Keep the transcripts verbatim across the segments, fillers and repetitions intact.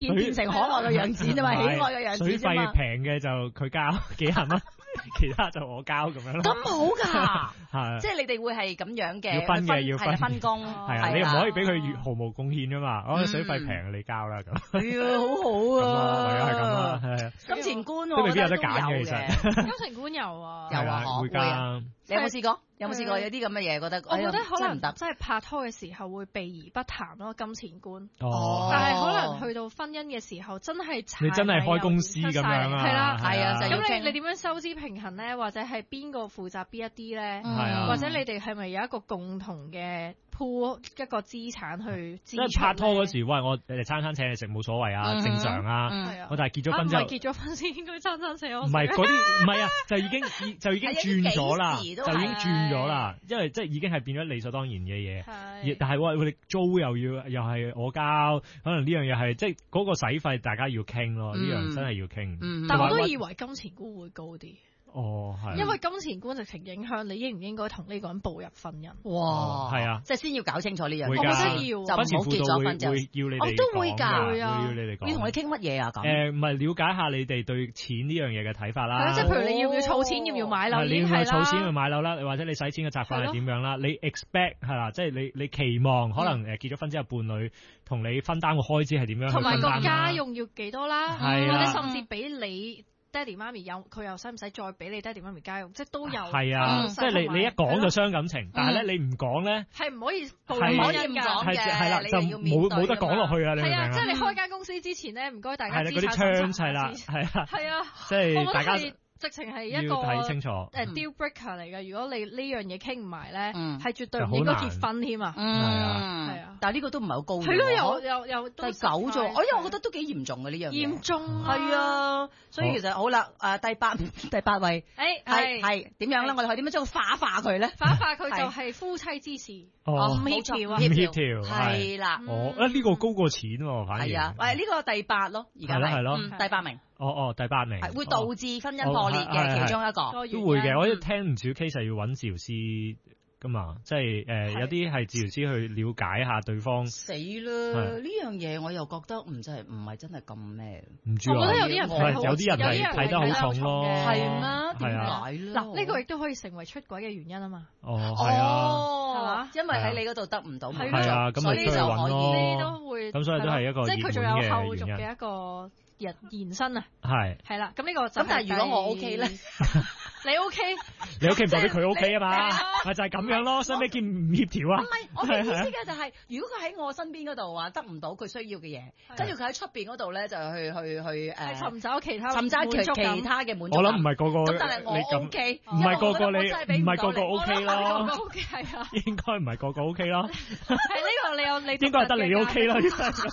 變變成可愛嘅樣子啫嘛，喜愛嘅樣子水啫嘛。 費平嘅就佢交幾廿蚊，其他就我交咁樣咯。 咁好㗎， 係即係你哋會係咁樣嘅， 要分嘅要分係分工， 係啊，你唔可以俾佢毫無貢獻㗎嘛。我水費平你交啦咁。 係啊，好好啊， 唯有係咁啦，係啊。 金錢觀都未必有得揀揀嘅，其實。 金錢觀有啊， 有啊， 會㗎。 你有冇試過？有冇試過有啲咁嘅嘢？覺得我覺得可能唔得， 真係拍拖嘅時候會避而不談咯，金錢觀。 哦。 但係可能去到婚姻嘅時候，真係你真係開公司咁樣啊？ 係啦， 係啊。 咁你你點樣收支平衡咧？或者係邊個負責邊一啲咧？ 係啊。 或者你哋係咪有一個共同嘅 pool 一個資產去支出？ 即係拍拖嗰時，喂，我誒餐餐請你食冇所謂啊，正常啊。 係啊。 我但係結咗婚之後， 唔係結咗婚先應該餐餐請我。 唔係嗰啲，唔係啊，就已經就已經轉咗啦，就已經轉咗啦，因為即係已經係變咗理所當然嘅嘢。係。但係喂，佢哋租又要又係我交，可能呢樣嘢係即係嗰個使費大家要傾咯，呢樣真係要傾。 但我都以為金錢觀會高啲。 哦，係。 因為金錢觀直情影響你應唔應該同呢個人步入婚姻。 哇， 係啊， 即係先要搞清楚呢樣嘢。 我覺得要， 就唔好結咗婚就會要你哋講。 我都會㗎， 會要你哋講。 要同你傾乜嘢啊？咁誒，唔係了解下你哋對錢呢樣嘢嘅睇法啦。 即係譬如你要唔要儲錢，要唔要買樓？ 你要唔要儲錢去買樓啦？或者你使錢嘅習慣係點樣啦？你 expect 係啦，即係你你期望可能誒結咗婚之後伴侶同你分擔個開支係點樣？ 同埋個家用要幾多啦？ 係啊， 或者甚至俾你。爹哋媽咪有佢又使唔使再俾你爹哋媽咪家用？即係都有。 係啊，即係你你一講就傷感情，但係咧你唔講咧係唔可以步入婚姻㗎。 係係啦，就冇冇得講落去啊！你明唔明啊？ 即係你開間公司之前咧，唔該大家係啦，嗰啲窗係啦，係啊， 係啊， 即係大家直情係一個睇清楚誒 deal breaker 嚟嘅。如果你呢樣嘢傾唔埋咧，係絕對唔應應該結婚添啊！ 係啊，係啊，但係呢個都唔係好高。 係咯，又又又第九咗，我因為我覺得都幾嚴重嘅呢樣嘢。 嚴重係啊，所以其實好啦，誒第八第八位， 誒係係點樣咧？我哋可以點樣將佢化化佢咧？ 化化佢就係夫妻之事，唔協調啊， 唔協調係啦。 哦，啊呢個高過錢喎，反而係啊，喂呢個第八咯，而家係係咯， 第八名。 哦哦，第八名係會導致婚姻破裂嘅其中一個， 都會嘅。我一聽唔少 case 係要揾治療師噶嘛，即係誒有啲係治療師去了解下對方。 死啦！呢樣嘢我又覺得唔真係唔係真係咁咩？ 唔知啊， 我覺得有啲人係有啲人係睇得好重咯， 係咩？點解咧？ 嗱，呢個亦都可以成為出軌嘅原因啊嘛。 哦，係啊， 係嘛？ 因為喺你嗰度得唔到， 係啊，咁所以就可以都會咁，所以都係一個即係佢仲有後續嘅嘅一個。延延伸啊， 係係啦，咁呢個就咁但係如果我 OK 咧， 你 OK， 你 OK 唔代表佢 OK 啊嘛，咪就係咁樣咯，所以咩叫唔協調啊？ 唔係，我嘅意思嘅就係，如果佢喺我身邊嗰度啊，得唔到佢需要嘅嘢，跟住佢喺出邊嗰度咧就去去去誒尋找其他尋找其其他嘅滿足。 我諗唔係個個， 咁但係我 OK， 唔係個個你唔係個個 OK 咯 ，OK 係啊， 應該唔係個個 OK 咯， 係呢個你有你應該係得你 OK 咯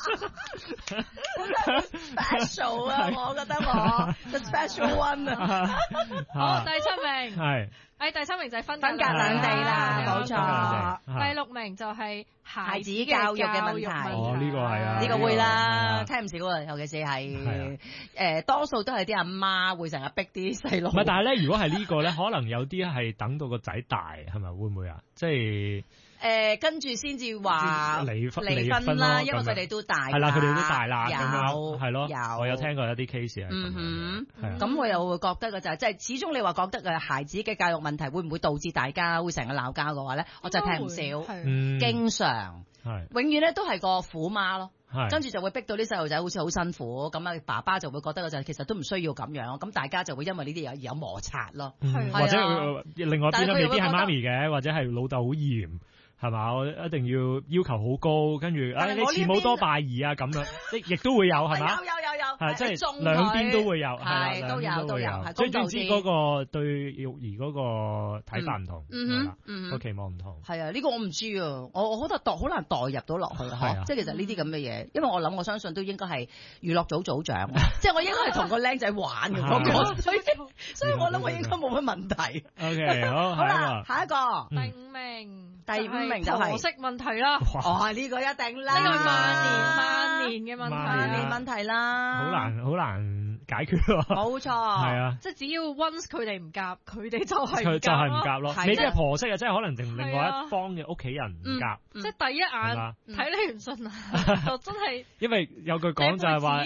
，special 啊我。覺得我 the special one 啊， 好第七名係， 誒第七名就係分分隔兩地啦，冇錯。 第六名就係孩子教育嘅問題， 哦呢個係啊， 呢個會啦，聽唔少啊，尤其是係誒多數都係啲阿媽會成日逼啲細路。 唔係，但係咧，如果係呢個咧，可能有啲係等到個仔大，係咪會唔會啊？即係。 誒，跟住先至話離婚離婚啦，因為佢哋都大， 係啦，佢哋都大啦，咁樣係咯， 有， 我有聽過一啲 case 係咁樣，咁我又會覺得嘅就係，即係始終你話覺得嘅孩子嘅教育問題會唔會導致大家會成日鬧交嘅話咧，我就聽唔少，經常，永遠咧都係個虎媽咯，跟住就會逼到啲細路仔好似好辛苦，咁啊爸爸就會覺得嘅就係其實都唔需要咁樣，咁大家就會因為呢啲有有摩擦咯， 或者另外邊咧未必係媽咪嘅，或者係老豆好嚴。係嘛？我一定要要求好高，跟住誒你慈母多敗兒啊咁樣，即亦都會有係嘛？ 有有有有， 係即係兩邊都會有， 係都有都有。 所以總之嗰個對育兒嗰個睇法唔同， 嗯嗯個期望唔同。 係啊，呢個我唔知啊，我我覺得代好難代入到落去嚇，即係其實呢啲咁嘅嘢，因為我諗我相信都應該係娛樂組組長，即係我應該係同個僆仔玩嘅嗰個，所以所以我諗我應該冇乜問題。 OK，好， 好啦，下一個第五名， 第五名就係婆媳問題啦。 哦，呢個一定啦， 呢個萬年萬年嘅問題， 萬年問題啦， 好難好難解決喎。 冇錯， 係啊， 即係只要 once 佢哋唔夾，佢哋就係佢就係唔夾咯。未必係婆媳啊，即係可能同另外一方嘅屋企人唔夾。 即係第一眼睇你唔順啊，就真係。 因為有句講就係話